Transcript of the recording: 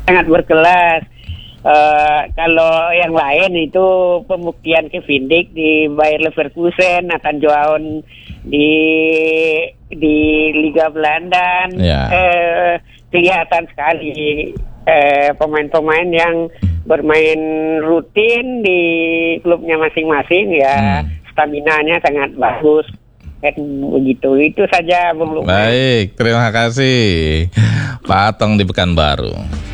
sangat berkelas. Kalau yang lain itu pembuktian Kevin Dijk di Bayer Leverkusen, Nathan Joaon di Liga Belanda, kelihatan sekali pemain-pemain yang bermain rutin di klubnya masing-masing ya, staminanya sangat bagus. Begitu, itu saja Bung Lukman. Baik, terima kasih Pak Atong di Pekanbaru.